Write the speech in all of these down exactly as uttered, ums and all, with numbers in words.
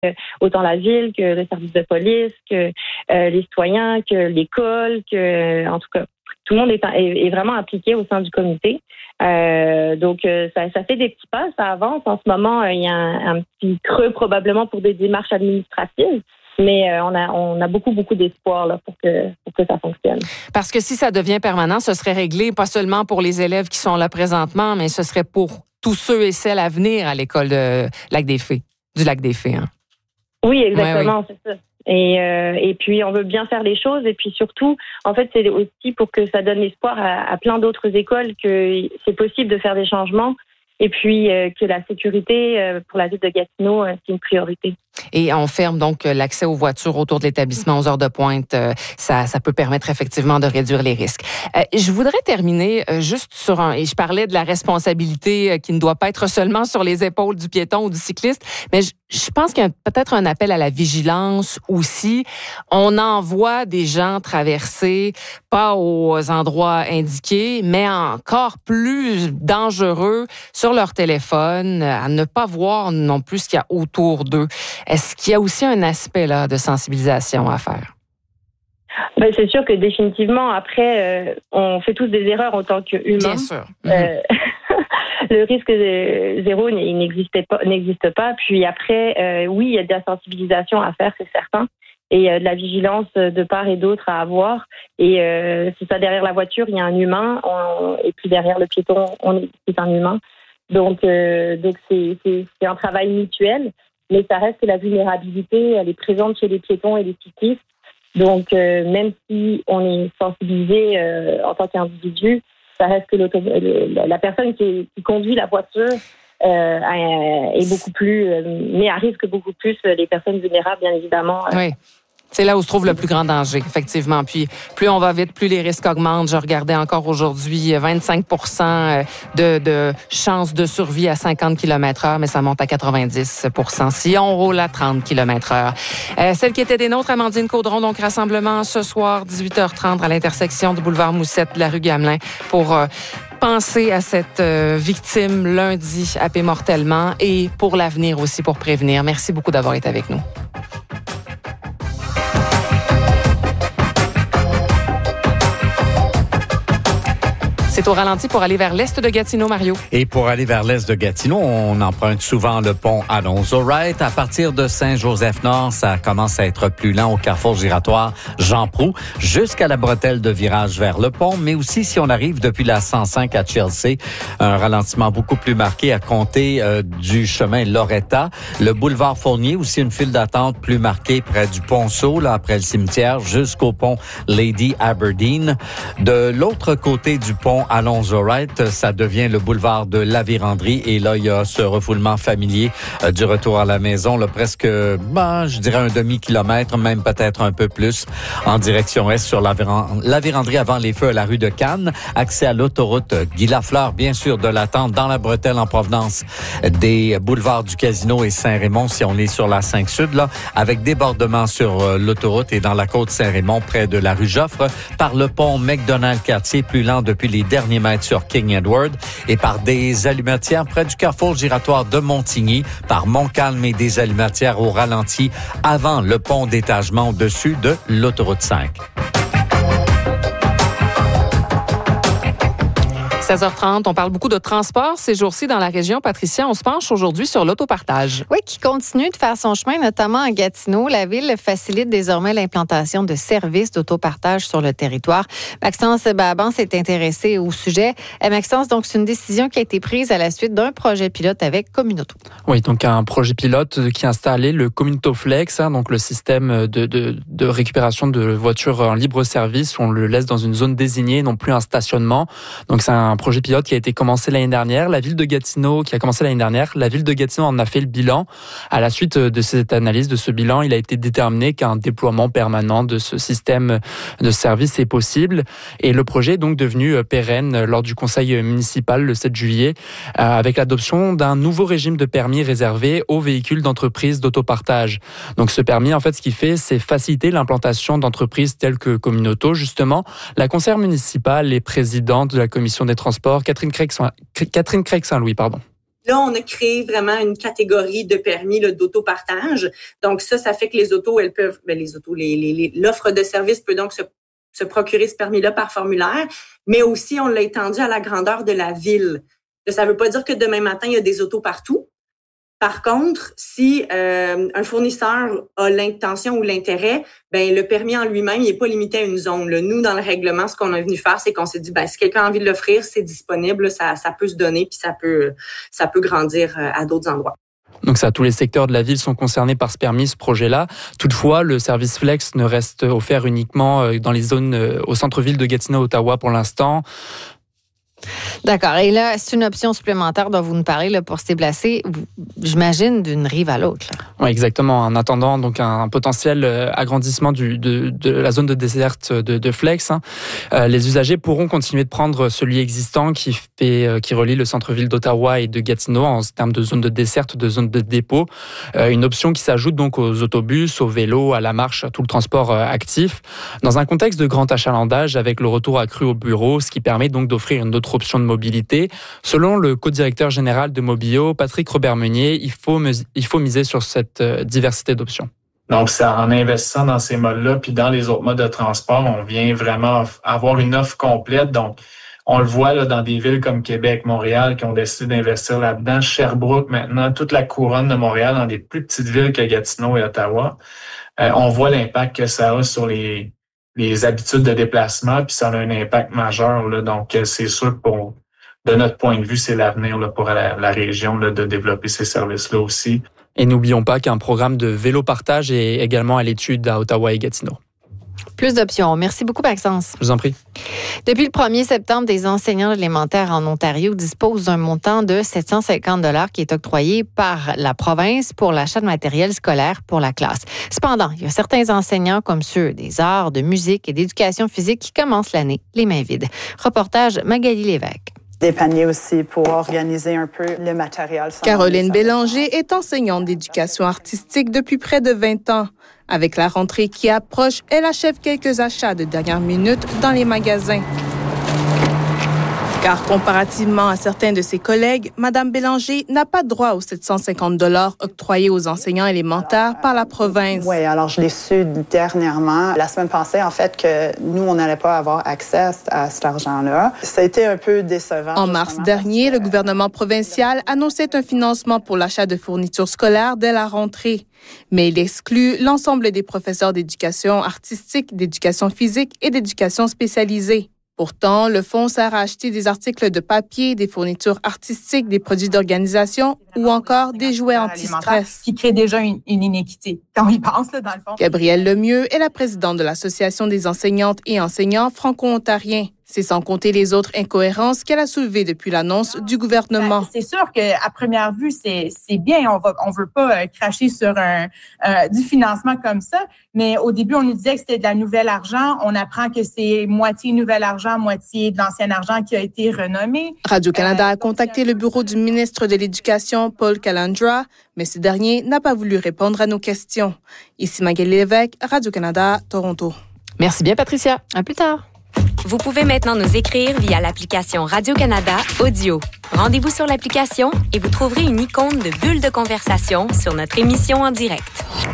autant la ville que le service de police, que euh, les citoyens, que l'école, que en tout cas, tout le monde est, est, est vraiment impliqué au sein du comité. Euh, donc, euh, ça, ça fait des petits pas, ça avance. En ce moment, euh, il y a un, un petit creux probablement pour des démarches administratives. Mais euh, on a on a beaucoup, beaucoup d'espoir là, pour que pour que ça fonctionne. Parce que si ça devient permanent, ce serait réglé pas seulement pour les élèves qui sont là présentement, mais ce serait pour tous ceux et celles à venir à l'école de Lac des Fées, du Lac des Fées. Hein? Oui, exactement, ouais, oui. c'est ça. Et, euh, et puis, on veut bien faire les choses. Et puis surtout, en fait, c'est aussi pour que ça donne espoir à, à plein d'autres écoles que c'est possible de faire des changements. Et puis, euh, que la sécurité euh, pour la ville de Gatineau, euh, c'est une priorité. Et on ferme donc l'accès aux voitures autour de l'établissement aux heures de pointe. Ça, ça peut permettre effectivement de réduire les risques. Euh, je voudrais terminer juste sur un... Et je parlais de la responsabilité qui ne doit pas être seulement sur les épaules du piéton ou du cycliste, mais je, je pense qu'il y a peut-être un appel à la vigilance aussi. On envoie des gens traverser, pas aux endroits indiqués, mais encore plus dangereux sur leur téléphone, à ne pas voir non plus ce qu'il y a autour d'eux. Est-ce qu'il y a aussi un aspect là de sensibilisation à faire? Ben, c'est sûr que définitivement, après, euh, on fait tous des erreurs en tant qu'humains. Bien sûr. Euh, mm-hmm. Le risque de zéro, il n'existait pas, n'existe pas. Puis après, euh, oui, il y a de la sensibilisation à faire, c'est certain. Et euh, de la vigilance de part et d'autre à avoir. Et euh, c'est ça, derrière la voiture, il y a un humain. On, et puis derrière le piéton, on est, c'est un humain. Donc, euh, donc c'est, c'est, c'est un travail mutuel. Mais ça reste que la vulnérabilité, elle est présente chez les piétons et les cyclistes. Donc, euh, même si on est sensibilisé euh, en tant qu'individu, ça reste que le, la personne qui, qui conduit la voiture euh, est beaucoup plus, euh, met à risque beaucoup plus les personnes vulnérables, bien évidemment. Oui. C'est là où se trouve le plus grand danger, effectivement. Puis, plus on va vite, plus les risques augmentent. Je regardais encore aujourd'hui vingt-cinq pour cent de, de chances de survie à cinquante kilomètres heure, mais ça monte à quatre-vingt-dix pour cent si on roule à trente kilomètres heure. Euh, celle qui était des nôtres, Amandine Caudron, donc rassemblement ce soir, dix-huit heures trente, à l'intersection du boulevard Moussette de la rue Gamelin pour... Euh, penser à cette euh, victime lundi happée mortellement et pour l'avenir aussi, pour prévenir. Merci beaucoup d'avoir été avec nous. C'est au ralenti pour aller vers l'est de Gatineau, Mario. Et pour aller vers l'est de Gatineau, on emprunte souvent le pont Alonzo-Wright. À partir de Saint-Joseph-Nord, ça commence à être plus lent au carrefour giratoire Jean-Proulx, jusqu'à la bretelle de virage vers le pont. Mais aussi, si on arrive depuis la cent cinq à Chelsea, un ralentissement beaucoup plus marqué à compter euh, du chemin Loretta. Le boulevard Fournier, aussi une file d'attente plus marquée près du Ponceau, là, après le cimetière, jusqu'au pont Lady Aberdeen. De l'autre côté du pont Alonzo-Wright, ça devient le boulevard de la Vérandrie et là, il y a ce refoulement familier euh, du retour à la maison, là, presque, ben, je dirais un demi-kilomètre, même peut-être un peu plus, en direction est sur la, Véran- la Vérandrie avant les feux à la rue de Cannes. Accès à l'autoroute Guy Lafleur, bien sûr, de l'attente dans la bretelle en provenance des boulevards du Casino et Saint-Raymond, si on est sur la cinq Sud, là, avec débordement sur euh, l'autoroute et dans la côte Saint-Raymond, près de la rue Joffre, par le pont McDonald-Cartier, plus lent depuis les derniers mètres sur King Edward et par des allumetières près du carrefour giratoire de Montigny, par Montcalm et des allumetières au ralenti avant le pont d'étagement au-dessus de l'autoroute cinq. seize heures trente, on parle beaucoup de transport ces jours-ci dans la région. Patricia, on se penche aujourd'hui sur l'autopartage. Oui, qui continue de faire son chemin, notamment à Gatineau. La ville facilite désormais l'implantation de services d'autopartage sur le territoire. Maxence Baban s'est intéressé au sujet. Et Maxence, donc, c'est une décision qui a été prise à la suite d'un projet pilote avec Communauto. Oui, donc un projet pilote qui a installé le Communauto Flex, hein, donc le système de, de, de récupération de voitures en libre service. On le laisse dans une zone désignée, non plus un stationnement. Donc, c'est un projet pilote qui a été commencé l'année dernière. La ville de Gatineau, qui a commencé l'année dernière, la ville de Gatineau en a fait le bilan. À la suite de cette analyse, de ce bilan, il a été déterminé qu'un déploiement permanent de ce système de service est possible. Et le projet est donc devenu pérenne lors du conseil municipal le sept juillet, avec l'adoption d'un nouveau régime de permis réservé aux véhicules d'entreprise d'autopartage. Donc ce permis, en fait, ce qu'il fait, c'est faciliter l'implantation d'entreprises telles que Communauto, justement. La conseillère municipale et présidente de la commission des transports, Catherine Craig, Catherine Craig Saint-Louis, pardon. Là, on a créé vraiment une catégorie de permis là, d'autopartage. Donc ça, ça fait que les autos, elles peuvent, ben, les autos, les, les, les, l'offre de service peut donc se, se procurer ce permis-là par formulaire, mais aussi on l'a étendu à la grandeur de la ville. Là, ça ne veut pas dire que demain matin, il y a des autos partout. Par contre, si euh, un fournisseur a l'intention ou l'intérêt, ben le permis en lui-même, il n'est pas limité à une zone. Là. Nous, dans le règlement, ce qu'on est venu faire, c'est qu'on s'est dit, ben si quelqu'un a envie de l'offrir, c'est disponible, ça, ça peut se donner, puis ça peut, ça peut grandir à d'autres endroits. Donc ça, tous les secteurs de la ville sont concernés par ce permis, ce projet-là. Toutefois, le service Flex ne reste offert uniquement dans les zones au centre-ville de Gatineau, Ottawa pour l'instant. D'accord. Et là, c'est une option supplémentaire dont vous nous parlez là, pour se déplacer, j'imagine, d'une rive à l'autre. Là. Oui, exactement. En attendant donc un potentiel agrandissement du, de, de la zone de desserte de, de Flex, hein, euh, les usagers pourront continuer de prendre celui existant qui, fait, euh, qui relie le centre-ville d'Ottawa et de Gatineau en termes de zone de desserte, de zone de dépôt. Euh, une option qui s'ajoute donc aux autobus, aux vélos, à la marche, à tout le transport euh, actif, dans un contexte de grand achalandage avec le retour accru au bureau, ce qui permet donc d'offrir une autre option de mobilité. Selon le co-directeur général de Mobio, Patrick Robert-Meunier, il faut, il faut miser sur cette diversité d'options. Donc, c'est en investissant dans ces modes-là, puis dans les autres modes de transport, on vient vraiment avoir une offre complète. Donc, on le voit là, dans des villes comme Québec, Montréal, qui ont décidé d'investir là-dedans. Sherbrooke, maintenant, toute la couronne de Montréal, dans des plus petites villes que Gatineau et Ottawa. Euh, on voit l'impact que ça a sur les les habitudes de déplacement, puis ça a un impact majeur. Là. Donc, c'est sûr que pour, de notre point de vue, c'est l'avenir là, pour la, la région là, de développer ces services-là aussi. Et n'oublions pas qu'un programme de vélo-partage est également à l'étude à Ottawa et Gatineau. Plus d'options. Merci beaucoup, Maxence. Je vous en prie. Depuis le premier septembre, des enseignants élémentaires en Ontario disposent d'un montant de sept cent cinquante dollars qui est octroyé par la province pour l'achat de matériel scolaire pour la classe. Cependant, il y a certains enseignants, comme ceux des arts, de musique et d'éducation physique, qui commencent l'année les mains vides. Reportage Magali Lévesque. Des paniers aussi pour organiser un peu le matériel. Caroline Bélanger est enseignante d'éducation artistique depuis près de vingt ans. Avec la rentrée qui approche, elle achève quelques achats de dernière minute dans les magasins. Car comparativement à certains de ses collègues, Mme Bélanger n'a pas droit aux sept cent cinquante dollars octroyés aux enseignants élémentaires par la province. Oui, alors je l'ai su dernièrement, la semaine passée, en fait, que nous, on n'allait pas avoir accès à cet argent-là. Ça a été un peu décevant. En mars dernier, le gouvernement provincial annonçait un financement pour l'achat de fournitures scolaires dès la rentrée. Mais il exclut l'ensemble des professeurs d'éducation artistique, d'éducation physique et d'éducation spécialisée. Pourtant, le fonds sert à acheter des articles de papier, des fournitures artistiques, des produits d'organisation ou encore des jouets anti-stress. Qui crée déjà une, une inéquité. Quand on y pense, là, dans le fond. Gabrielle Lemieux est la présidente de l'Association des enseignantes et enseignants franco-ontariens. C'est sans compter les autres incohérences qu'elle a soulevées depuis l'annonce du gouvernement. C'est sûr qu'à première vue, c'est, c'est bien. On va, on veut pas euh, cracher sur un, euh, du financement comme ça. Mais au début, on nous disait que c'était de la nouvelle argent. On apprend que c'est moitié nouvel argent, moitié de l'ancien argent qui a été renommé. Radio-Canada euh, a contacté le bureau du ministre de l'Éducation, Paul Calandra, mais ce dernier n'a pas voulu répondre à nos questions. Ici Magali Lévesque, Radio-Canada, Toronto. Merci bien, Patricia. À plus tard. Vous pouvez maintenant nous écrire via l'application Radio-Canada Audio. Rendez-vous sur l'application et vous trouverez une icône de bulle de conversation sur notre émission en direct.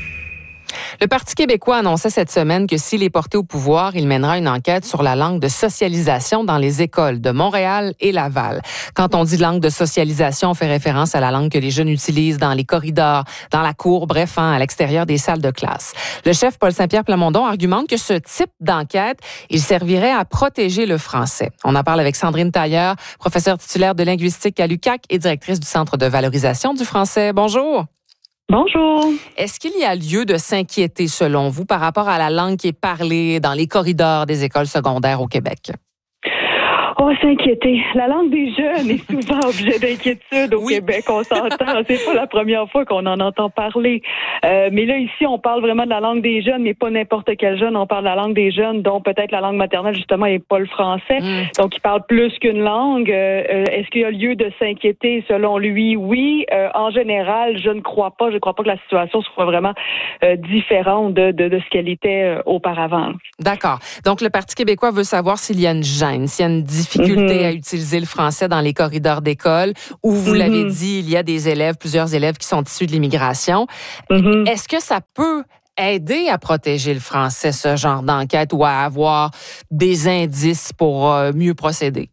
Le Parti québécois annonçait cette semaine que s'il est porté au pouvoir, il mènera une enquête sur la langue de socialisation dans les écoles de Montréal et Laval. Quand on dit langue de socialisation, on fait référence à la langue que les jeunes utilisent dans les corridors, dans la cour, bref, hein, à l'extérieur des salles de classe. Le chef Paul Saint-Pierre Plamondon argumente que ce type d'enquête, il servirait à protéger le français. On en parle avec Sandrine Tailleur, professeure titulaire de linguistique à l'U Q A C et directrice du Centre de valorisation du français. Bonjour. Bonjour. Est-ce qu'il y a lieu de s'inquiéter, selon vous, par rapport à la langue qui est parlée dans les corridors des écoles secondaires au Québec? Oh, s'inquiéter. La langue des jeunes est souvent objet d'inquiétude au oui. Québec, on s'entend. C'est pas la première fois qu'on en entend parler. Euh, mais là, ici, on parle vraiment de la langue des jeunes, mais pas n'importe quel jeune. On parle de la langue des jeunes, dont peut-être la langue maternelle, justement, et pas le français. Mm. Donc, ils parlent plus qu'une langue. Euh, est-ce qu'il y a lieu de s'inquiéter? Selon lui, oui. Euh, en général, je ne crois pas. Je ne crois pas que la situation soit vraiment euh, différente de, de, de ce qu'elle était euh, auparavant. D'accord. Donc, le Parti québécois veut savoir s'il y a une gêne, s'il y a une difficulté difficulté Mm-hmm. à utiliser le français dans les corridors d'école, où vous Mm-hmm. l'avez dit, il y a des élèves, plusieurs élèves qui sont issus de l'immigration. Mm-hmm. Est-ce que ça peut aider à protéger le français, ce genre d'enquête, ou à avoir des indices pour euh, mieux procéder?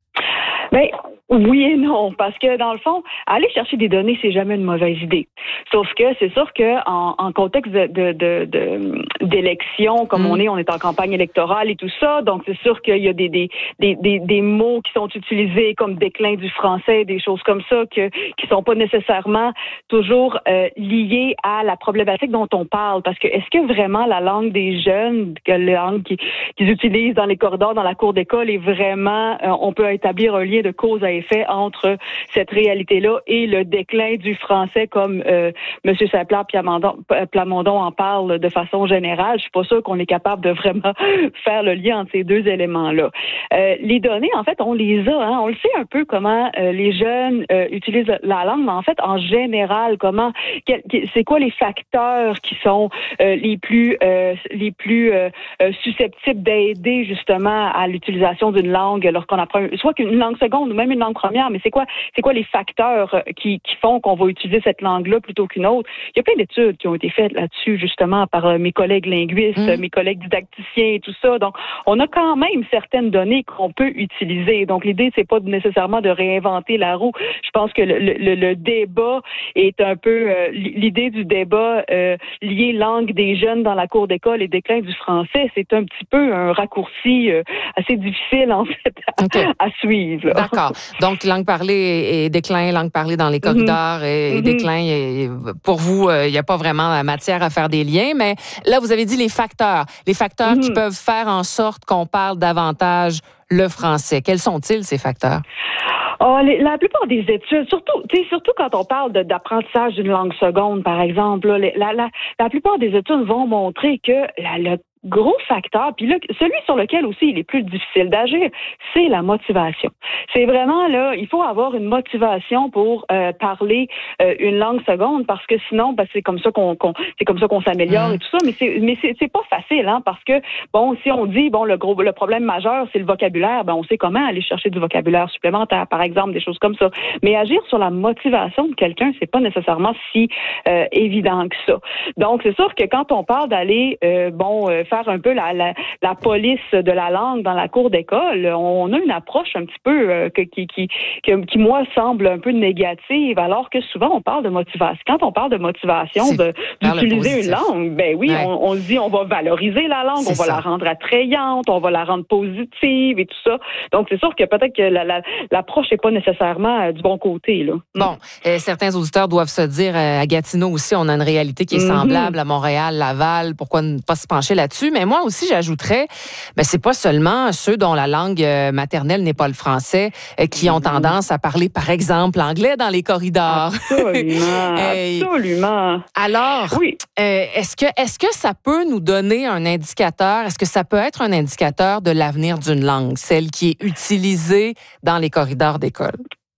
Ben, oui et non, parce que dans le fond, aller chercher des données, c'est jamais une mauvaise idée. Sauf que c'est sûr que en, en contexte de, de, de, de d'élection, comme Mm. on est, on est en campagne électorale et tout ça, donc c'est sûr qu'il y a des des, des, des, des mots qui sont utilisés comme déclin du français, des choses comme ça, que qui sont pas nécessairement toujours euh, liées à la problématique dont on parle. Parce que est-ce que vraiment la langue des jeunes, que la langue qu'ils, qu'ils utilisent dans les corridors, dans la cour d'école, est vraiment, euh, on peut établir un lien de cause à effet entre cette réalité-là et le déclin du français, comme euh, M. Saint-Pierre Plamondon, Plamondon en parle de façon générale. Je suis pas sûre qu'on est capable de vraiment faire le lien entre ces deux éléments-là. Euh, les données, en fait, on les a. Hein, on le sait un peu comment euh, les jeunes euh, utilisent la langue, mais en fait, en général, comment, quel, c'est quoi les facteurs qui sont euh, les plus euh, les plus euh, susceptibles d'aider justement à l'utilisation d'une langue lorsqu'on apprend soit qu'une langue seconde ou même une langue première, mais c'est quoi c'est quoi les facteurs qui, qui font qu'on va utiliser cette langue-là plutôt qu'une autre? Il y a plein d'études qui ont été faites là-dessus, justement, par euh, mes collègues linguistes, mmh. mes collègues didacticiens et tout ça. Donc, on a quand même certaines données qu'on peut utiliser. Donc, l'idée, c'est pas nécessairement de réinventer la roue. Je pense que le, le, le débat est un peu... Euh, l'idée du débat euh, lié langue des jeunes dans la cour d'école et déclin du français, c'est un petit peu un raccourci euh, assez difficile, en fait, à, okay. à suivre. Là. D'accord. Donc, langue parlée et déclin, langue parlée dans les corridors mm-hmm. et, et déclin, et pour vous, il euh, n'y a pas vraiment matière à faire des liens, mais là, vous avez dit les facteurs. Les facteurs mm-hmm. qui peuvent faire en sorte qu'on parle davantage le français. Quels sont-ils, ces facteurs? Oh, les, la plupart des études, surtout, tu sais, surtout quand on parle de, d'apprentissage d'une langue seconde, par exemple, là, la, la, la plupart des études vont montrer que la, le gros facteur, puis là, celui sur lequel aussi il est plus difficile d'agir, c'est la motivation. C'est vraiment là, il faut avoir une motivation pour euh, parler euh, une langue seconde, parce que sinon, ben, c'est comme ça qu'on, qu'on c'est comme ça qu'on s'améliore mmh. et tout ça. Mais c'est mais c'est, c'est pas facile, hein, parce que bon, si on dit bon le gros le problème majeur c'est le vocabulaire, ben on sait comment aller chercher du vocabulaire supplémentaire, par exemple, des choses comme ça. Mais agir sur la motivation de quelqu'un, c'est pas nécessairement si euh, évident que ça. Donc c'est sûr que quand on parle d'aller euh, bon euh, faire un peu la, la, la police de la langue dans la cour d'école, on a une approche un petit peu euh, que, qui, qui, qui, qui, moi, semble un peu négative, alors que souvent, on parle de motivation. Quand on parle de motivation, de, d'utiliser une langue, ben oui, ouais. on, on se dit, on va valoriser la langue, c'est on va ça. La rendre attrayante, on va la rendre positive et tout ça. Donc, c'est sûr que peut-être que la, la, l'approche n'est pas nécessairement euh, du bon côté, là. Bon, euh, certains auditeurs doivent se dire, euh, à Gatineau aussi, on a une réalité qui est mm-hmm. semblable à Montréal, Laval, pourquoi ne pas se pencher là-dessus? Mais moi aussi, j'ajouterais, ben, c'est pas seulement ceux dont la langue maternelle n'est pas le français euh, qui ont tendance à parler, par exemple, anglais dans les corridors. Absolument, absolument. Alors, oui. euh, est-ce que, est-ce que ça peut nous donner un indicateur, est-ce que ça peut être un indicateur de l'avenir d'une langue, celle qui est utilisée dans les corridors d'école?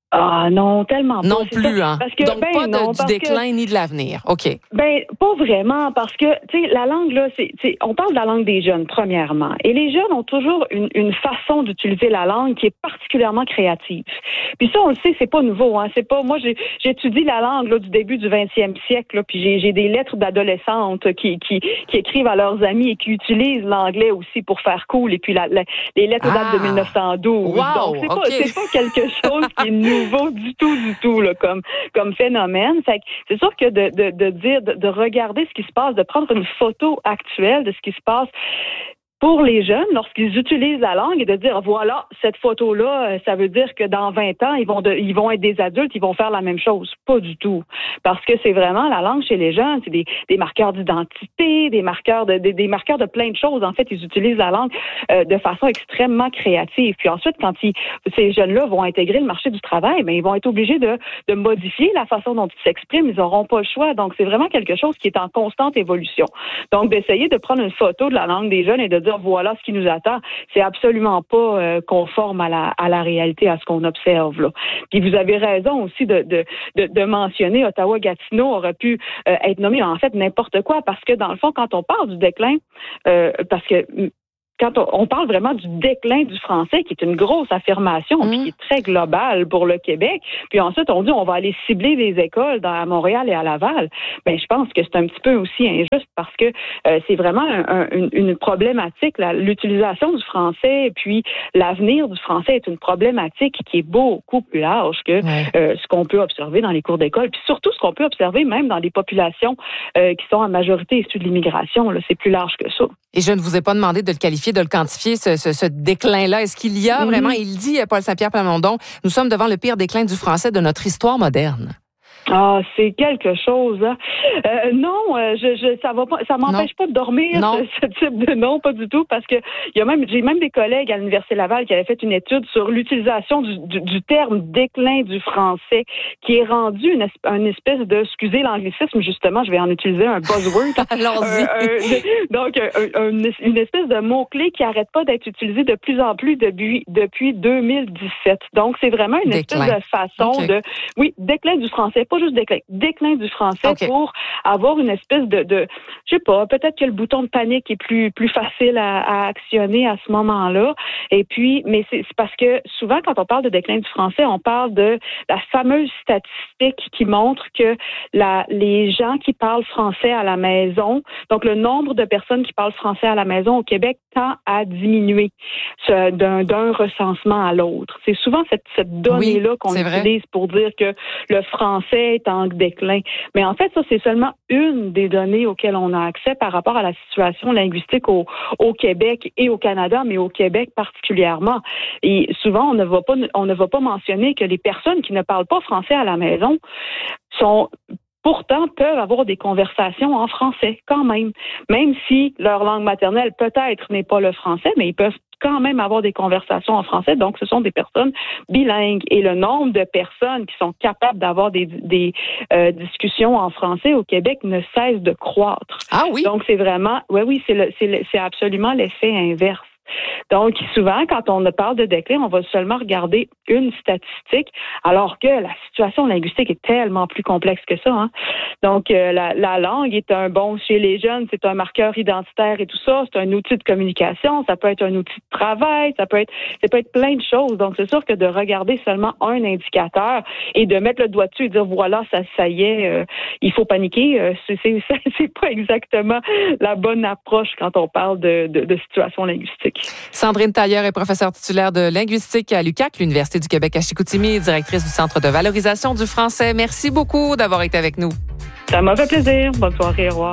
Ah non, tellement pas. Non plus, hein. Parce que, Donc, ben, pas de, non, du déclin que, ni de l'avenir. OK. Ben, pas vraiment, parce que, tu sais, la langue, là, c'est, c'est, on parle de la langue des jeunes, premièrement. Et les jeunes ont toujours une, une façon d'utiliser la langue qui est particulièrement créative. Puis ça, on le sait, c'est pas nouveau, hein. C'est pas, moi, j'ai, j'étudie la langue, là, du début du vingtième siècle, là, puis j'ai, j'ai des lettres d'adolescentes qui, qui, qui écrivent à leurs amis et qui utilisent l'anglais aussi pour faire cool. Et puis, la, la, les lettres ah. datent de dix-neuf cent douze. Wow, Donc, c'est, okay. pas, c'est pas quelque chose qui est nouveau du tout, du tout, là, comme, comme phénomène. Fait que c'est sûr que de, de, de dire, de, de regarder ce qui se passe, de prendre une photo actuelle de ce qui se passe pour les jeunes, lorsqu'ils utilisent la langue, et de dire, voilà, cette photo-là, ça veut dire que dans vingt ans, ils vont de, ils vont être des adultes, ils vont faire la même chose. Pas du tout. Parce que c'est vraiment, la langue chez les jeunes, c'est des, des marqueurs d'identité, des marqueurs de, des, des marqueurs de plein de choses. En fait, ils utilisent la langue euh, de façon extrêmement créative. Puis ensuite, quand ils, ces jeunes-là vont intégrer le marché du travail, ben, ils vont être obligés de, de modifier la façon dont ils s'expriment. Ils n'auront pas le choix. Donc, c'est vraiment quelque chose qui est en constante évolution. Donc, d'essayer de prendre une photo de la langue des jeunes et de dire, voilà ce qui nous attend, c'est absolument pas euh, conforme à la, à la réalité, à ce qu'on observe là. Puis vous avez raison aussi de, de, de, de mentionner Ottawa-Gatineau aurait pu euh, être nommé en fait n'importe quoi, parce que dans le fond, quand on parle du déclin, euh, parce que quand on, on parle vraiment du déclin du français, qui est une grosse affirmation, mmh. puis qui est très globale pour le Québec, puis ensuite on dit on va aller cibler les écoles dans, à Montréal et à Laval, ben je pense que c'est un petit peu aussi injuste parce que euh, c'est vraiment un, un, une, une problématique. Là, l'utilisation du français et puis l'avenir du français est une problématique qui est beaucoup plus large que ouais. euh, ce qu'on peut observer dans les cours d'école, puis surtout ce qu'on peut observer même dans des populations euh, qui sont en majorité issues de l'immigration. Là, c'est plus large que ça. Et je ne vous ai pas demandé de le qualifier, de le quantifier, ce, ce, ce déclin-là. Est-ce qu'il y a mm-hmm. vraiment, il dit, Paul Saint-Pierre Plamondon, nous sommes devant le pire déclin du français de notre histoire moderne. Ah, c'est quelque chose. Hein. Euh, non, euh, je, je, ça va pas, ça m'empêche non. pas de dormir. Non. Ce, ce type de non, pas du tout, parce que il y a même, j'ai même des collègues à l'Université Laval qui avaient fait une étude sur l'utilisation du, du, du terme déclin du français, qui est rendu une, une espèce de, excusez l'anglicisme justement, je vais en utiliser un buzzword. Allons-y. Euh, euh, donc un, un, une espèce de mot clé qui arrête pas d'être utilisé de plus en plus depuis depuis deux mille dix-sept. Donc c'est vraiment une déclin. espèce de façon okay. de, oui, déclin du français. Pas juste déclin, déclin du français okay. pour avoir une espèce de, de je sais pas, peut-être que le bouton de panique est plus plus facile à, à actionner à ce moment-là. Et puis, mais c'est, c'est parce que souvent, quand on parle de déclin du français, on parle de la fameuse statistique qui montre que la, les gens qui parlent français à la maison, donc le nombre de personnes qui parlent français à la maison au Québec tend à diminuer ce, d'un, d'un recensement à l'autre. C'est souvent cette, cette donnée-là oui, qu'on utilise vrai. pour dire que le français est en déclin. Mais en fait, ça, c'est seulement une des données auxquelles on a accès par rapport à la situation linguistique au, au Québec et au Canada, mais au Québec particulièrement. Et souvent, on ne va pas, on ne va pas mentionner que les personnes qui ne parlent pas français à la maison sont pourtant peuvent avoir des conversations en français quand même. Même si leur langue maternelle peut-être n'est pas le français, mais ils peuvent quand même avoir des conversations en français. Donc, ce sont des personnes bilingues. Et le nombre de personnes qui sont capables d'avoir des, des euh, discussions en français au Québec ne cesse de croître. Ah oui? Donc, c'est vraiment, oui, oui, c'est, le, c'est, le, c'est absolument l'effet inverse. Donc, souvent, quand on parle de déclin, on va seulement regarder une statistique, alors que la situation linguistique est tellement plus complexe que ça. Hein? Donc, euh, la, la langue est un bon, chez les jeunes, c'est un marqueur identitaire et tout ça. C'est un outil de communication, ça peut être un outil de travail, ça peut être, ça peut être plein de choses. Donc, c'est sûr que de regarder seulement un indicateur et de mettre le doigt dessus et dire, voilà, ça, ça y est, euh, il faut paniquer, euh, c'est, c'est, c'est pas exactement la bonne approche quand on parle de, de, de situation linguistique. Sandrine Tailleur est professeure titulaire de linguistique à l'U Q A C, l'Université du Québec à Chicoutimi, et directrice du Centre de valorisation du français. Merci beaucoup d'avoir été avec nous. Ça m'a fait plaisir. Bonne soirée, au revoir.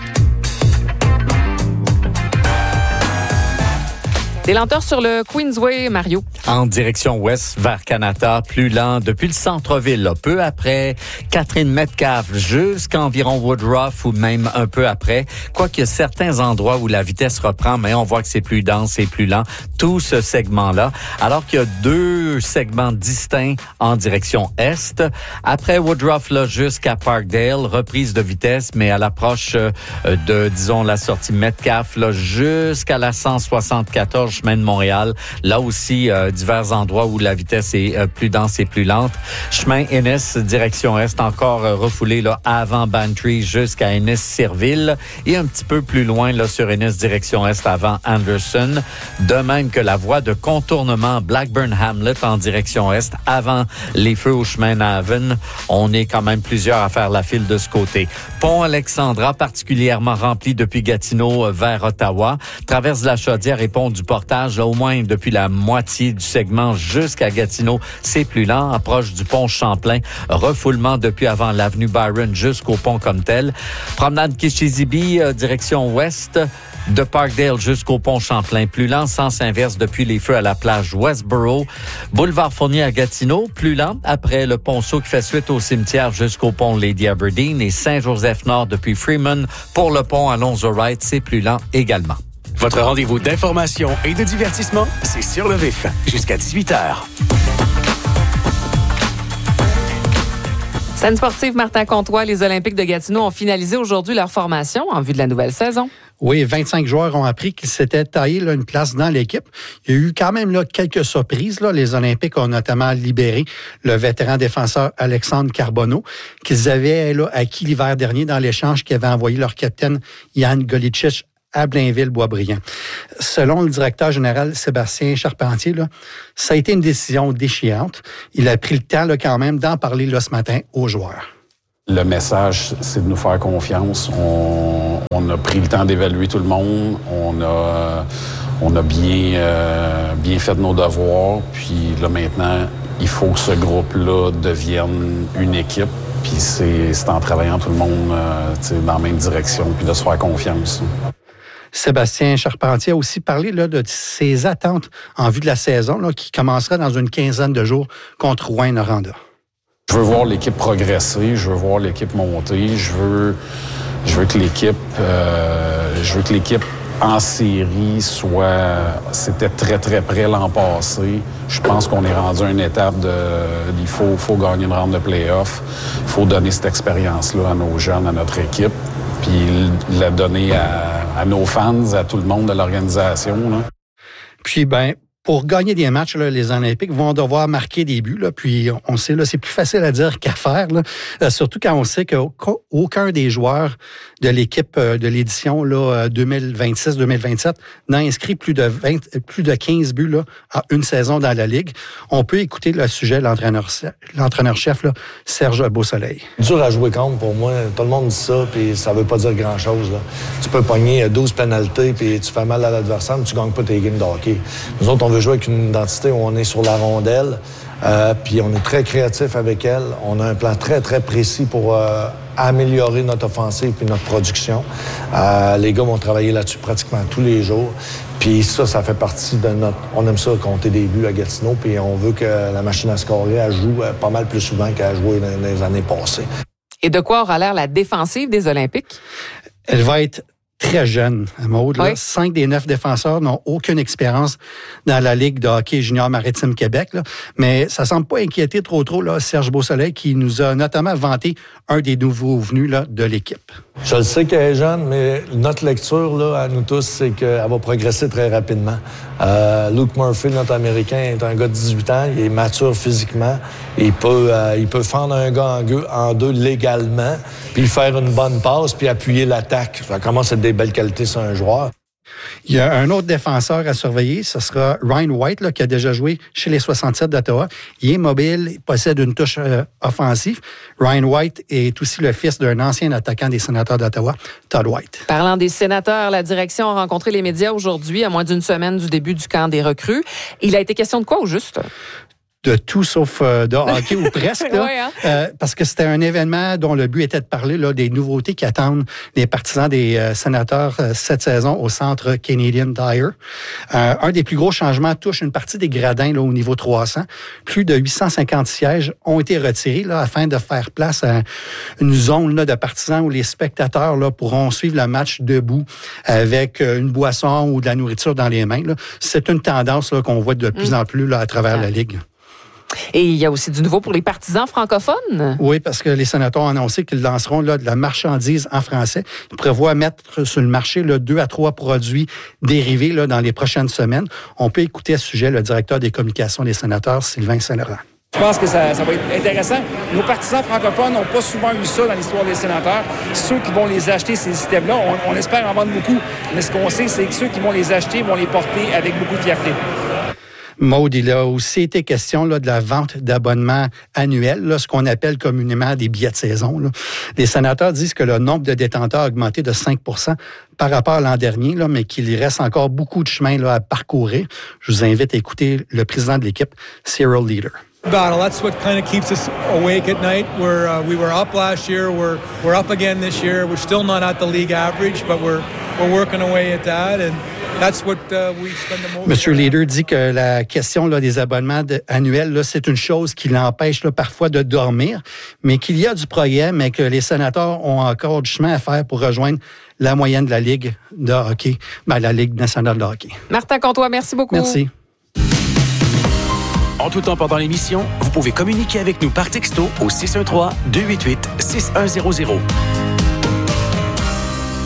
Des lenteurs sur le Queensway, Mario. En direction ouest vers Kanata, plus lent depuis le centre-ville, là, peu après Catherine Metcalfe jusqu'à environ Woodruff ou même un peu après. Quoique certains endroits où la vitesse reprend, mais on voit que c'est plus dense et plus lent, tout ce segment-là. Alors qu'il y a deux segments distincts en direction est. Après Woodruff, là, jusqu'à Parkdale, reprise de vitesse, mais à l'approche de, disons, la sortie Metcalfe, là, jusqu'à la cent soixante-quatorze, chemin de Montréal. Là aussi, euh, divers endroits où la vitesse est euh, plus dense et plus lente. Chemin Ennis, direction est, encore euh, refoulé là, avant Bantry jusqu'à Ennis-Sirville et un petit peu plus loin là, sur Ennis, direction est, avant Anderson. De même que la voie de contournement Blackburn-Hamlet en direction est, avant les feux au chemin Navan. On est quand même plusieurs à faire la file de ce côté. Pont Alexandra, particulièrement rempli depuis Gatineau euh, vers Ottawa. Traverse de la Chaudière et pont du Portage, là, au moins depuis la moitié du segment jusqu'à Gatineau, c'est plus lent. Approche du pont Champlain, refoulement depuis avant l'avenue Byron jusqu'au pont comme tel. Promenade Kishizibi, euh, direction ouest, de Parkdale jusqu'au pont Champlain, plus lent. Sens inverse depuis les feux à la plage Westboro. Boulevard Fournier à Gatineau, plus lent. Après le ponceau qui fait suite au cimetière jusqu'au pont Lady Aberdeen et Saint-Joseph-Nord depuis Freeman pour le pont Alonzo-Wright, c'est plus lent également. Votre rendez-vous d'information et de divertissement, c'est Sur le Vif, jusqu'à dix-huit heures. Scène sportive Martin Comtois, les Olympiques de Gatineau ont finalisé aujourd'hui leur formation en vue de la nouvelle saison. Oui, vingt-cinq joueurs ont appris qu'ils s'étaient taillés là, une place dans l'équipe. Il y a eu quand même là, quelques surprises. Là. Les Olympiques ont notamment libéré le vétéran défenseur Alexandre Carbonneau, qu'ils avaient là, acquis l'hiver dernier dans l'échange qu'avait envoyé leur capitaine Jan Golicic à Blainville-Boisbriand. Selon le directeur général Sébastien Charpentier, là, ça a été une décision déchirante. Il a pris le temps là, quand même d'en parler là, ce matin aux joueurs. Le message, c'est de nous faire confiance. On, on a pris le temps d'évaluer tout le monde. On a, on a bien, euh, bien fait nos devoirs. Puis là, maintenant, il faut que ce groupe-là devienne une équipe. Puis c'est, c'est en travaillant tout le monde euh, dans la même direction, puis de se faire confiance. Sébastien Charpentier a aussi parlé là, de ses attentes en vue de la saison là, qui commencera dans une quinzaine de jours contre Rouyn-Noranda. Je veux voir l'équipe progresser, je veux voir l'équipe monter, je veux, je veux que l'équipe, euh, je veux que l'équipe en série soit, c'était très très près l'an passé. Je pense qu'on est rendu à une étape de, il faut, faut gagner une ronde de play-off, il faut donner cette expérience-là à nos jeunes, à notre équipe, puis la donner à, à nos fans, à tout le monde de l'organisation. Là. Puis ben. Pour gagner des matchs, là, les Olympiques vont devoir marquer des buts. Là, puis on sait, là, c'est plus facile à dire qu'à faire. Là, euh, surtout quand on sait qu'aucun des joueurs de l'équipe euh, de l'édition là, deux mille vingt-six deux mille vingt-sept n'a inscrit plus de, vingt, plus de quinze buts là, en une saison dans la Ligue. On peut écouter le sujet de l'entraîneur, l'entraîneur-chef là, Serge Beausoleil. Dur à jouer contre pour moi. Tout le monde dit ça, puis ça veut pas dire grand-chose. Là. Tu peux pogner douze pénalités, puis tu fais mal à l'adversaire, mais tu gagnes pas tes games de hockey. Nous autres, on veut jouer avec une identité où on est sur la rondelle, euh, puis on est très créatif avec elle. On a un plan très, très précis pour euh, améliorer notre offensive puis notre production. Euh, les gars vont travailler là-dessus pratiquement tous les jours. Puis ça, ça fait partie de notre... On aime ça, compter des buts à Gatineau, puis on veut que la machine à scorer, elle joue pas mal plus souvent qu'elle a joué dans les années passées. Et de quoi aura l'air la défensive des Olympiques? Elle va être très jeune, Maud. Là. Oui. Cinq des neuf défenseurs n'ont aucune expérience dans la Ligue de hockey junior maritime Québec. Là. Mais ça semble pas inquiéter trop trop là, Serge Beausoleil, qui nous a notamment vanté un des nouveaux venus là, de l'équipe. Je le sais qu'elle est jeune, mais notre lecture là, à nous tous, c'est qu'elle va progresser très rapidement. Euh, Luke Murphy, notre Américain, est un gars de dix-huit ans. Il est mature physiquement. Il peut, euh, il peut fendre un gars en deux, en deux légalement, puis faire une bonne passe, puis appuyer l'attaque. Ça commence à être des belles qualités sur un joueur. Il y a un autre défenseur à surveiller, ce sera Ryan White, là, qui a déjà joué chez les soixante-sept d'Ottawa. Il est mobile, il possède une touche euh, offensive. Ryan White est aussi le fils d'un ancien attaquant des Sénateurs d'Ottawa, Todd White. Parlant des Sénateurs, la direction a rencontré les médias aujourd'hui, à moins d'une semaine du début du camp des recrues. Il a été question de quoi au juste? De tout sauf euh, de hockey ou presque. Là, oui, hein? euh, parce que c'était un événement dont le but était de parler là, des nouveautés qui attendent les partisans des euh, Sénateurs euh, cette saison au centre Canadian Tire. Euh, un des plus gros changements touche une partie des gradins là, au niveau trois cents. Plus de huit cent cinquante sièges ont été retirés là, afin de faire place à une zone là, de partisans où les spectateurs là, pourront suivre le match debout avec euh, une boisson ou de la nourriture dans les mains. Là. C'est une tendance là, qu'on voit de plus mmh. en plus là, à travers ah. la Ligue. Et il y a aussi du nouveau pour les partisans francophones. Oui, parce que les sénateurs ont annoncé qu'ils lanceront là, de la marchandise en français. Ils prévoient mettre sur le marché là, deux à trois produits dérivés là, dans les prochaines semaines. On peut écouter à ce sujet le directeur des communications des sénateurs, Sylvain Saint-Laurent. Je pense que ça, ça va être intéressant. Nos partisans francophones n'ont pas souvent eu ça dans l'histoire des sénateurs. Ceux qui vont les acheter, ces systèmes-là, on, on espère en vendre beaucoup. Mais ce qu'on sait, c'est que ceux qui vont les acheter vont les porter avec beaucoup de fierté. Maud, il a aussi été question là, de la vente d'abonnements annuels, là, ce qu'on appelle communément des billets de saison. Là. Les sénateurs disent que le nombre de détenteurs a augmenté de cinq pour cent par rapport à l'an dernier, là, mais qu'il reste encore beaucoup de chemin là, à parcourir. Je vous invite à écouter le président de l'équipe, Cyril Leader. Battle. That's what kind of keeps us awake at night. We're uh, we were up last year. We're we're up again this year. We're still not at the league average, but we're we're working away at that, and that's what uh, we spend the most. Monsieur Leader dit que la question là, des abonnements de, annuels, là, c'est une chose qui l'empêche là, parfois de dormir, mais qu'il y a du progrès, mais que les sénateurs ont encore du chemin à faire pour rejoindre la moyenne de la Ligue de hockey, ben, la Ligue nationale de hockey. Martin Comtois, merci beaucoup. Merci. En tout temps pendant l'émission, vous pouvez communiquer avec nous par texto au six un trois, deux huit huit, six un zéro zéro.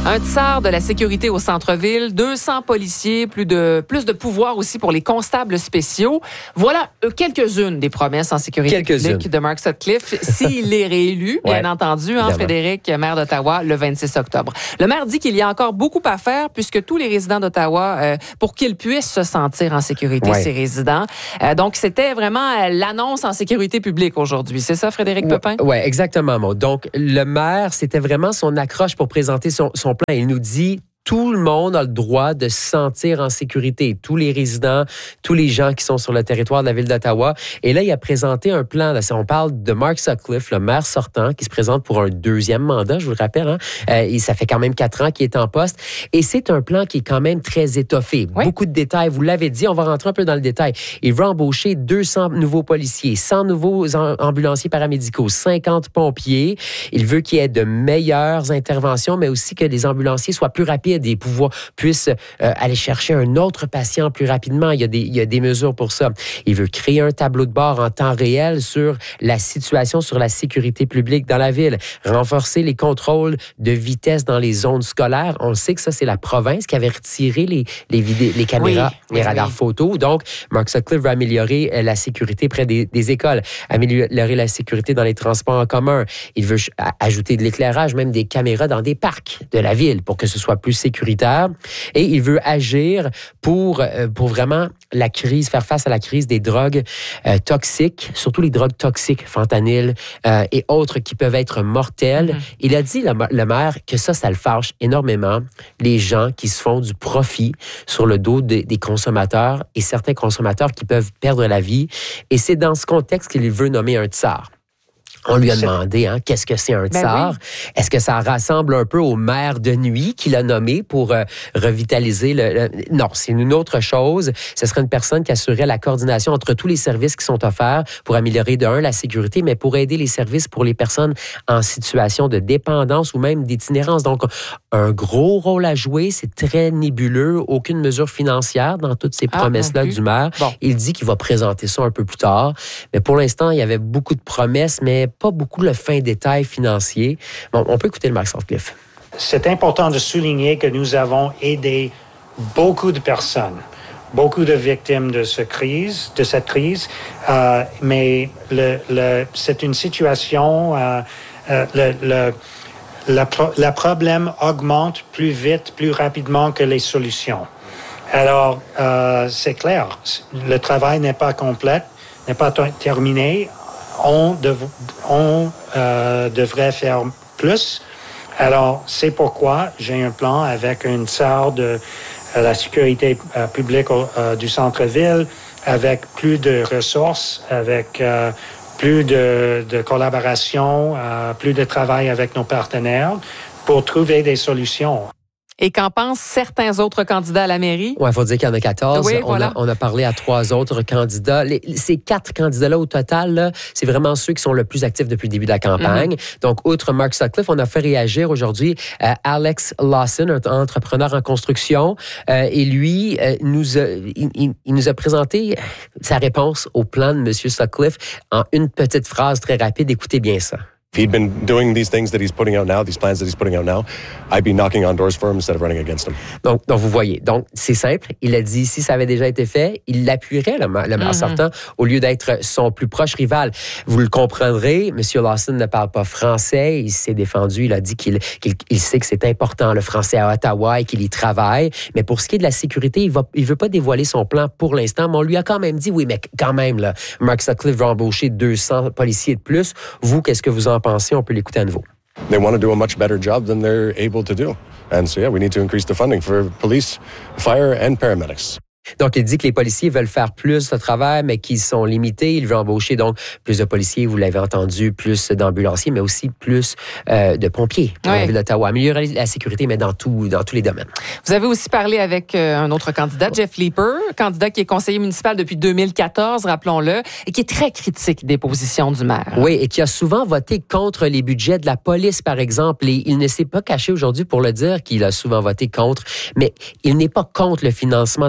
Un tsar de la sécurité au centre-ville, deux cents policiers, plus de, plus de pouvoir aussi pour les constables spéciaux. Voilà quelques-unes des promesses en sécurité publique de Mark Sutcliffe, s'il est réélu, bien ouais, entendu, hein, Frédéric, maire d'Ottawa, le vingt-six octobre. Le maire dit qu'il y a encore beaucoup à faire puisque tous les résidents d'Ottawa, euh, pour qu'ils puissent se sentir en sécurité, ouais. ces résidents. Euh, donc, c'était vraiment l'annonce en sécurité publique aujourd'hui. C'est ça, Frédéric Pepin? Oui, ouais, exactement, Maud. Donc, le maire, c'était vraiment son accroche pour présenter son, son plan. Il nous dit... Tout le monde a le droit de se sentir en sécurité. Tous les résidents, tous les gens qui sont sur le territoire de la ville d'Ottawa. Et là, il a présenté un plan. Là, on parle de Mark Sutcliffe, le maire sortant, qui se présente pour un deuxième mandat, je vous le rappelle. Hein? Euh, et ça fait quand même quatre ans qu'il est en poste. Et c'est un plan qui est quand même très étoffé. Oui. Beaucoup de détails. Vous l'avez dit, on va rentrer un peu dans le détail. Il veut embaucher deux cents nouveaux policiers, cent nouveaux ambulanciers paramédicaux, cinquante pompiers. Il veut qu'il y ait de meilleures interventions, mais aussi que les ambulanciers soient plus rapides, des pouvoirs puissent euh, aller chercher un autre patient plus rapidement. Il y a des, il y a des mesures pour ça. Il veut créer un tableau de bord en temps réel sur la situation, sur la sécurité publique dans la ville, renforcer les contrôles de vitesse dans les zones scolaires. On sait que ça, c'est la province qui avait retiré les, les, vidé- les caméras, oui, les oui, radars oui. photos. Donc, Mark Sutcliffe veut améliorer la sécurité près des, des écoles, améliorer la sécurité dans les transports en commun. Il veut ajouter de l'éclairage, même des caméras dans des parcs de la ville pour que ce soit plus sécuritaire. Et il veut agir pour, pour vraiment la crise, faire face à la crise des drogues euh, toxiques, surtout les drogues toxiques, fentanyl euh, et autres qui peuvent être mortelles. Mm-hmm. Il a dit, le, le maire, que ça, ça le fâche énormément, les gens qui se font du profit sur le dos de, des consommateurs et certains consommateurs qui peuvent perdre la vie. Et c'est dans ce contexte qu'il veut nommer un tsar. On lui a demandé, hein, qu'est-ce que c'est un tsar? Ben oui. Est-ce que ça rassemble un peu au maire de nuit qu'il a nommé pour euh, revitaliser le, le... Non, c'est une autre chose. Ce serait une personne qui assurerait la coordination entre tous les services qui sont offerts pour améliorer, de un, la sécurité, mais pour aider les services pour les personnes en situation de dépendance ou même d'itinérance. Donc, un gros rôle à jouer. C'est très nébuleux. Aucune mesure financière dans toutes ces ah, promesses-là du maire. Bon. Il dit qu'il va présenter ça un peu plus tard. Mais pour l'instant, il y avait beaucoup de promesses, mais pas beaucoup le fin détail financier. Bon, on peut écouter le Mark Sutcliffe. C'est important de souligner que nous avons aidé beaucoup de personnes, beaucoup de victimes de, ce crise, de cette crise, euh, mais le, le, c'est une situation, euh, euh, le, le, le, le problème augmente plus vite, plus rapidement que les solutions. Alors, euh, c'est clair, le travail n'est pas complet, n'est pas t- terminé. On, dev, on euh, devrait faire plus. Alors, c'est pourquoi j'ai un plan avec une tsar de euh, la sécurité euh, publique euh, du centre-ville, avec plus de ressources, avec euh, plus de, de collaboration, euh, plus de travail avec nos partenaires pour trouver des solutions. Et qu'en pensent certains autres candidats à la mairie? Oui, il faut dire qu'il y en a quatorze. Oui, on, voilà. a, on a parlé à trois autres candidats. Les, ces quatre candidats-là, au total, là, c'est vraiment ceux qui sont le plus actifs depuis le début de la campagne. Mm-hmm. Donc, outre Mark Sutcliffe, on a fait réagir aujourd'hui euh, Alex Lawson, un entrepreneur en construction. Euh, et lui, euh, nous a, il, il nous a présenté sa réponse au plan de M. Sutcliffe en une petite phrase très rapide. Écoutez bien ça. If he'd been doing these things that he's putting out now, these plans that he's putting out now, I'd be knocking on doors for him instead of running against him. Donc, donc vous voyez, donc c'est simple. Il a dit si ça avait déjà été fait, il l'appuierait le, le maire mm-hmm. sortant au lieu d'être son plus proche rival. Vous le comprendrez. M. Lawson ne parle pas français. Il s'est défendu. Il a dit qu'il, qu'il il sait que c'est important le français à Ottawa et qu'il y travaille. Mais pour ce qui est de la sécurité, il va, il veut pas dévoiler son plan pour l'instant. Mais on lui a quand même dit oui, mais quand même là, Mark Sutcliffe va embaucher deux cents policiers de plus. Vous, qu'est-ce que vous en pensez? On peut l'écouter à nouveau. They want to do a much better job than they're able to do. And so, yeah, we need to increase the funding for police, fire, and paramedics. Donc, il dit que les policiers veulent faire plus de travail, mais qu'ils sont limités. Il veut embaucher donc plus de policiers, vous l'avez entendu, plus d'ambulanciers, mais aussi plus euh, de pompiers pour oui. la ville d'Ottawa. Améliorer la sécurité, mais dans, tout, dans tous les domaines. Vous avez aussi parlé avec euh, un autre candidat, Jeff Leeper, candidat qui est conseiller municipal depuis deux mille quatorze, rappelons-le, et qui est très critique des positions du maire. Oui, et qui a souvent voté contre les budgets de la police, par exemple. Et il ne s'est pas caché aujourd'hui pour le dire qu'il a souvent voté contre, mais il n'est pas contre le financement de la police.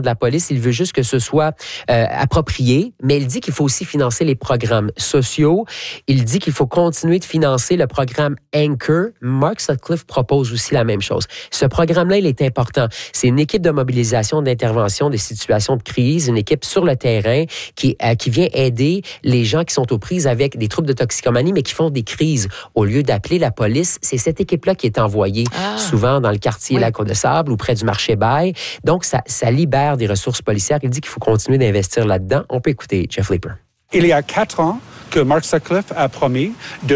police, il veut juste que ce soit euh, approprié, mais il dit qu'il faut aussi financer les programmes sociaux. Il dit qu'il faut continuer de financer le programme Anchor. Mark Sutcliffe propose aussi la même chose. Ce programme-là, il est important. C'est une équipe de mobilisation, d'intervention des situations de crise, une équipe sur le terrain qui, euh, qui vient aider les gens qui sont aux prises avec des troubles de toxicomanie, mais qui font des crises. Au lieu d'appeler la police, c'est cette équipe-là qui est envoyée ah. souvent dans le quartier oui. La Côte-de-Sable ou près du marché Bail. Donc, ça, ça libère des ressources policières. Il dit qu'il faut continuer d'investir là-dedans. On peut écouter Jeff Leeper. Il y a quatre ans que Mark Sutcliffe a promis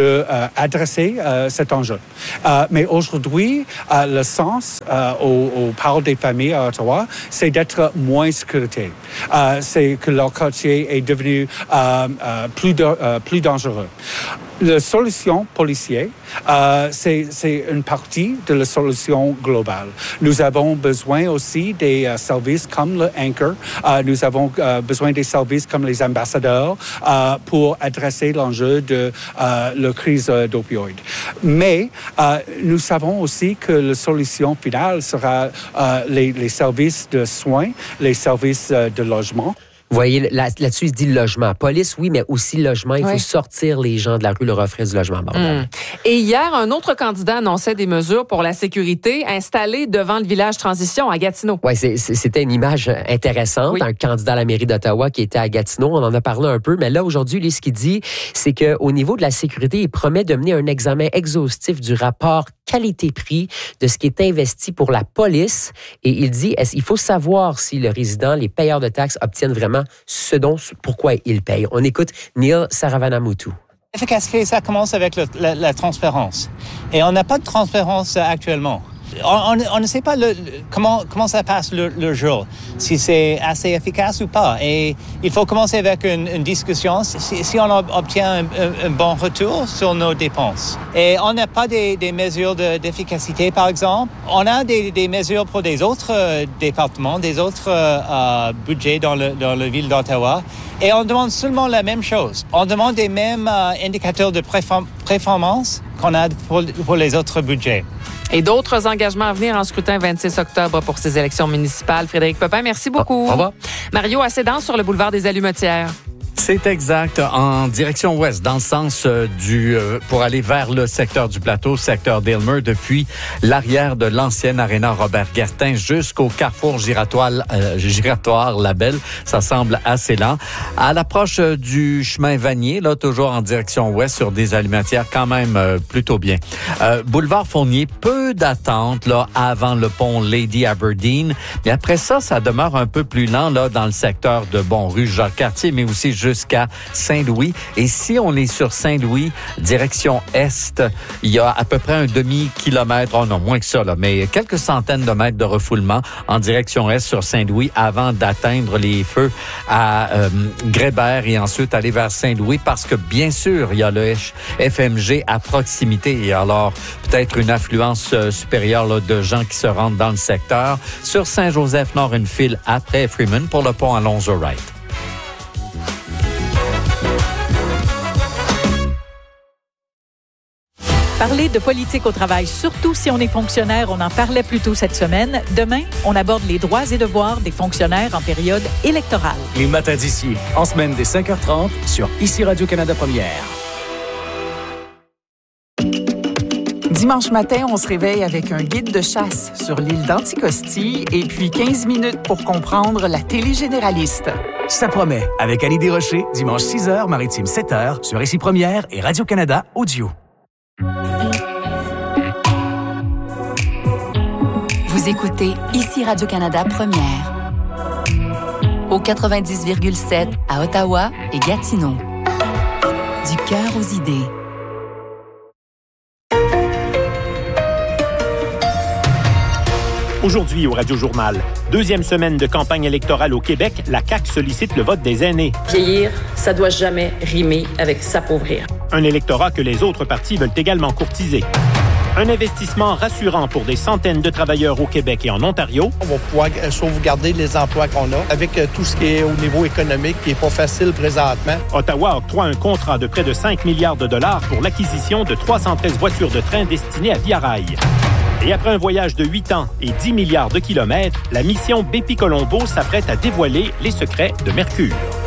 d'adresser euh, euh, cet enjeu. Euh, mais aujourd'hui, euh, le sens euh, aux, aux parents des familles à Ottawa, c'est d'être moins sécurité. Euh, c'est que leur quartier est devenu euh, euh, plus, de, euh, plus dangereux. La solution policière, euh, c'est, c'est une partie de la solution globale. Nous avons besoin aussi des euh, services comme le Anchor. Euh, nous avons euh, besoin des services comme les ambassadeurs euh, pour adresser l'enjeu de euh, la crise euh, d'opioïdes. Mais euh, nous savons aussi que la solution finale sera euh, les, les services de soins, les services euh, de logement. Vous voyez, là, là-dessus, il dit logement. Police, oui, mais aussi logement. Il oui. faut sortir les gens de la rue, leur offrir du logement abordable. Mmh. Et hier, un autre candidat annonçait des mesures pour la sécurité installées devant le village Transition à Gatineau. Oui, c'est, c'était une image intéressante. Oui. Un candidat à la mairie d'Ottawa qui était à Gatineau. On en a parlé un peu. Mais là, aujourd'hui, lui, ce qu'il dit, c'est qu'au niveau de la sécurité, il promet de mener un examen exhaustif du rapport qualité-prix de ce qui est investi pour la police. Et il dit, il faut savoir si le résident, les payeurs de taxes obtiennent vraiment ce dont, pourquoi ils payent. On écoute Neil Saravanamuthu. L'efficacité, ça commence avec le, la, la transparence. Et on n'a pas de transparence actuellement. On, on, on ne sait pas le, le, comment, comment ça passe le, le jour, si c'est assez efficace ou pas. Et il faut commencer avec une, une discussion si, si on obtient un, un, un bon retour sur nos dépenses. Et on n'a pas des, des mesures de, d'efficacité, par exemple. On a des, des mesures pour des autres euh, départements, des autres euh, budgets dans, le, dans la ville d'Ottawa. Et on demande seulement la même chose. On demande les mêmes euh, indicateurs de préform- performance qu'on a pour, pour les autres budgets. Et d'autres engagements à venir en scrutin vingt-six octobre pour ces élections municipales. Frédéric Pepin, merci beaucoup. Au revoir. Mario Assédan sur le boulevard des Allumetières. C'est exact, en direction ouest, dans le sens euh, du euh, pour aller vers le secteur du plateau, secteur d'Aylmer, depuis l'arrière de l'ancienne aréna Robert Guertin jusqu'au carrefour giratoire, euh, giratoire Labelle. Ça semble assez lent. À l'approche euh, du chemin Vanier, là, toujours en direction ouest, sur des allumetières, quand même euh, plutôt bien. Euh, boulevard Fournier, peu d'attente là avant le pont Lady Aberdeen. Mais après ça, ça demeure un peu plus lent là dans le secteur de bon rue Jacques-Cartier, mais aussi jusqu'à Saint-Louis. Et si on est sur Saint-Louis, direction est, il y a à peu près un demi-kilomètre, oh non, moins que ça, là, mais quelques centaines de mètres de refoulement en direction est sur Saint-Louis avant d'atteindre les feux à euh, Grébert et ensuite aller vers Saint-Louis parce que, bien sûr, il y a le F M G à proximité et alors peut-être une affluence euh, supérieure là, de gens qui se rendent dans le secteur. Sur Saint-Joseph-Nord, une file après Freeman pour le pont Alonzo-Wright. Parler de politique au travail, surtout si on est fonctionnaire, on en parlait plus tôt cette semaine. Demain, on aborde les droits et devoirs des fonctionnaires en période électorale. Les matins d'ici, en semaine dès cinq heures trente, sur Ici Radio-Canada Première. Dimanche matin, on se réveille avec un guide de chasse sur l'île d'Anticosti et puis quinze minutes pour comprendre la télé généraliste. Ça promet, avec Annie Desrochers, dimanche six heures, maritime sept heures, sur Ici Première et Radio-Canada Audio. Vous écoutez Ici Radio-Canada Première. Au quatre-vingt-dix virgule sept à Ottawa et Gatineau. Du cœur aux idées. Aujourd'hui au Radio-Journal, deuxième semaine de campagne électorale au Québec, la C A Q sollicite le vote des aînés. Vieillir, ça doit jamais rimer avec s'appauvrir. Un électorat que les autres partis veulent également courtiser. Un investissement rassurant pour des centaines de travailleurs au Québec et en Ontario. On va pouvoir sauvegarder les emplois qu'on a avec tout ce qui est au niveau économique qui n'est pas facile présentement. Ottawa octroie un contrat de près de cinq milliards de dollars pour l'acquisition de trois cent treize voitures de train destinées à Via Rail. Et après un voyage de huit ans et dix milliards de kilomètres, la mission Bepi Colombo s'apprête à dévoiler les secrets de Mercure.